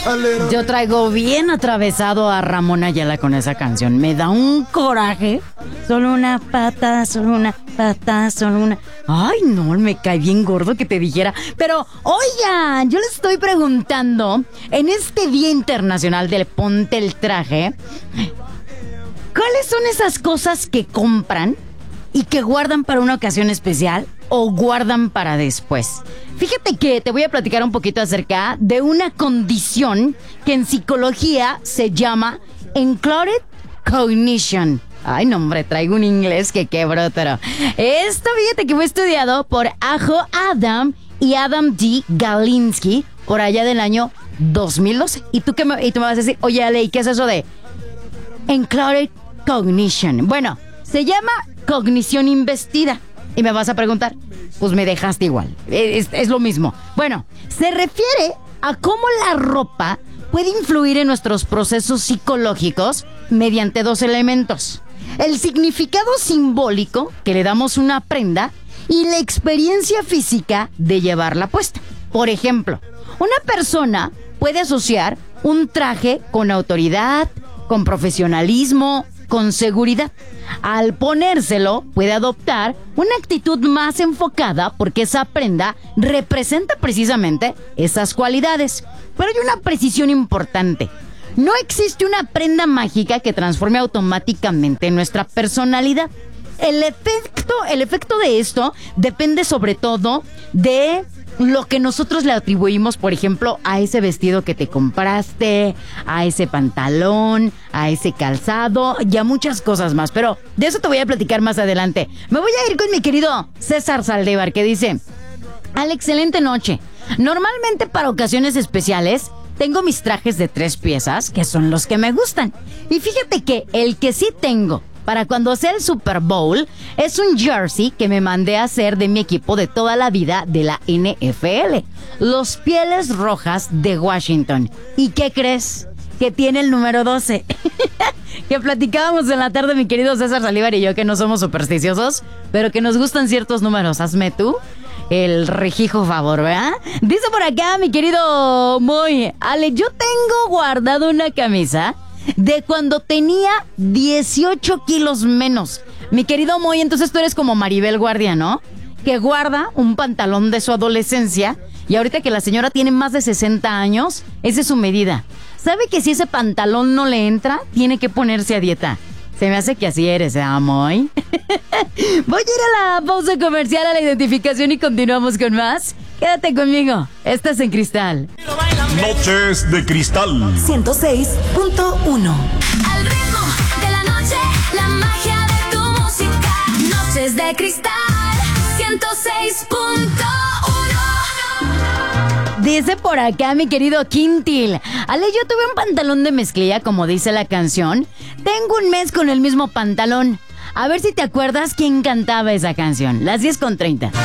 Yo traigo bien atravesado a Ramón Ayala con esa canción. Me da un coraje. Solo una pata, solo una pata, solo una... Ay, no, me cae bien gordo que te dijera. Pero, oigan, yo les estoy preguntando, en este Día Internacional del Ponte el Traje, ¿cuáles son esas cosas que compran y que guardan para una ocasión especial o guardan para después? Fíjate que te voy a platicar un poquito acerca de una condición que en psicología se llama Encluded Cognition. Ay, no, hombre, traigo un inglés que qué brótero. Esto, fíjate que fue estudiado por Ajo Adam y Adam D. Galinsky por allá del año 2012. Y tú me vas a decir, oye, Ale, ¿qué es eso de Encluded Cognition? Bueno, se llama cognición investida. Y me vas a preguntar, pues me dejaste igual. Es lo mismo. Bueno, se refiere a cómo la ropa puede influir en nuestros procesos psicológicos mediante dos elementos: el significado simbólico que le damos a una prenda y la experiencia física de llevarla puesta. Por ejemplo, una persona puede asociar un traje con autoridad, con profesionalismo, con seguridad. Al ponérselo, puede adoptar una actitud más enfocada porque esa prenda representa precisamente esas cualidades. Pero hay una precisión importante. No existe una prenda mágica que transforme automáticamente nuestra personalidad. El efecto de esto depende sobre todo de lo que nosotros le atribuimos, por ejemplo, a ese vestido que te compraste, a ese pantalón, a ese calzado y a muchas cosas más. Pero de eso te voy a platicar más adelante. Me voy a ir con mi querido César Saldívar, que dice: a la excelente noche. Normalmente para ocasiones especiales tengo mis trajes de 3 piezas, que son los que me gustan. Y fíjate que el que sí tengo para cuando sea el Super Bowl es un jersey que me mandé a hacer de mi equipo de toda la vida de la NFL, los Pieles Rojas de Washington. ¿Y qué crees? Que tiene el número 12. Que platicábamos en la tarde mi querido César Saldívar y yo, que no somos supersticiosos, pero que nos gustan ciertos números. Hazme tú el regijo favor, ¿verdad? Dice por acá mi querido Moy: Ale, yo tengo guardado una camisa de cuando tenía 18 kilos menos. Mi querido Moy, entonces tú eres como Maribel Guardia, ¿no? Que guarda un pantalón de su adolescencia y ahorita que la señora tiene más de 60 años, esa es su medida. ¿Sabe que si ese pantalón no le entra, tiene que ponerse a dieta? Se me hace que así eres, ¿eh, Moy? Voy a ir a la pausa comercial, a la identificación y continuamos con más. Quédate conmigo. Estás en Cristal. Noches de Cristal 106.1. Al ritmo de la noche, la magia de tu música. Noches de Cristal 106.1. Dice por acá mi querido Quintil: Ale, yo tuve un pantalón de mezclilla, como dice la canción. Tengo un mes con el mismo pantalón. A ver si te acuerdas quién cantaba esa canción. Las 10:30.